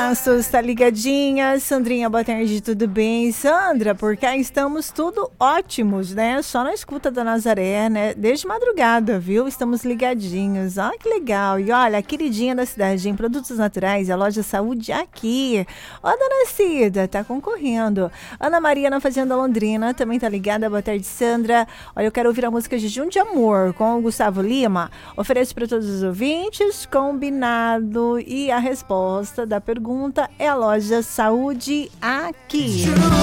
Bastos, tá ligadinha? Sandrinha, boa tarde, tudo bem? Sandra, por cá estamos tudo ótimos, né? Só na escuta da Nazaré, né? Desde madrugada, viu? Estamos ligadinhos. Ó, que legal. E olha, a queridinha da cidade em produtos naturais, a loja Saúde aqui. Ó, dona Cida, tá concorrendo. Ana Maria na Fazenda Londrina, também tá ligada. Boa tarde, Sandra. Olha, eu quero ouvir a música Jejum de Amor com o Gustavo Lima. Ofereço para todos os ouvintes, combinado. E a resposta da pergunta é a loja Saúde aqui.